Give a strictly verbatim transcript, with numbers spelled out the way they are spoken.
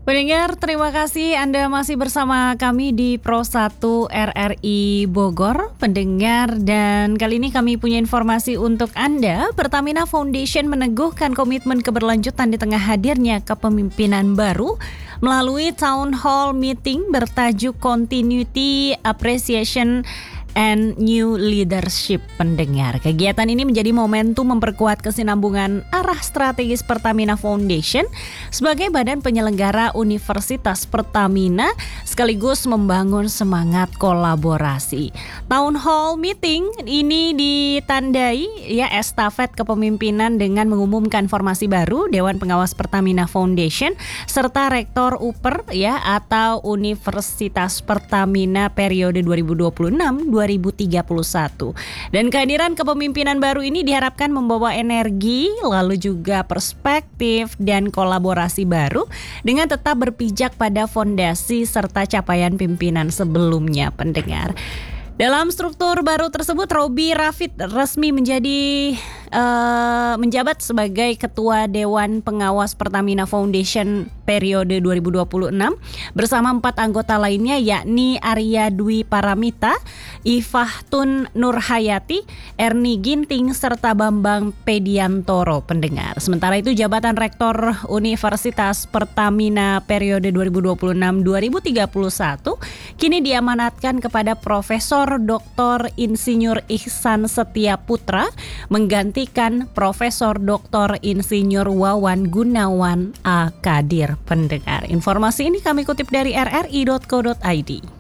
Pendengar, terima kasih Anda masih bersama kami di Pro satu R R I Bogor, pendengar, dan kali ini kami punya informasi untuk Anda. Pertamina Foundation meneguhkan komitmen keberlanjutan di tengah hadirnya kepemimpinan baru melalui Town Hall Meeting bertajuk Continuity, Appreciation and New Leadership, pendengar. Kegiatan ini menjadi momentum memperkuat kesinambungan arah strategis Pertamina Foundation sebagai badan penyelenggara Universitas Pertamina sekaligus membangun semangat kolaborasi. Town Hall Meeting ini ditandai ya estafet kepemimpinan dengan mengumumkan formasi baru Dewan Pengawas Pertamina Foundation serta Rektor U P E R ya atau Universitas Pertamina periode dua ribu dua puluh enam sampai dua ribu tiga puluh satu. Dan kehadiran kepemimpinan baru ini diharapkan membawa energi, lalu juga perspektif dan kolaborasi baru dengan tetap berpijak pada fondasi serta capaian pimpinan sebelumnya, pendengar. Dalam struktur baru tersebut, Robi Rafid resmi menjadi uh, menjabat sebagai Ketua Dewan Pengawas Pertamina Foundation periode dua ribu dua puluh enam bersama empat anggota lainnya yakni Arya Dwi Paramita, Ifahtun Nurhayati, Erni Ginting, serta Bambang Pediantoro, pendengar. Sementara itu jabatan Rektor Universitas Pertamina periode dua ribu dua puluh enam sampai dua ribu tiga puluh satu kini diamanatkan kepada Profesor Doktor Insinyur Ihsan Setia Putra menggantikan Profesor Doktor Insinyur Wawan Gunawan A. Kadir, pendengar. Informasi ini kami kutip dari r r i dot co dot i d.